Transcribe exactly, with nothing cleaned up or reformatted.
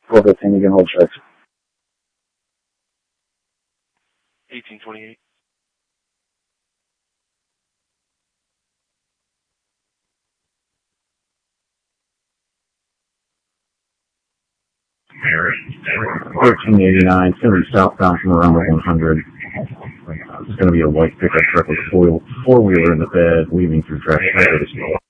four fifteen, you can hold checks. eighteen twenty-eight. thirteen eighty-nine, it's going to be southbound from around the one hundred. It's going to be a white pickup truck with a four-wheeler in the bed, weaving through traffic.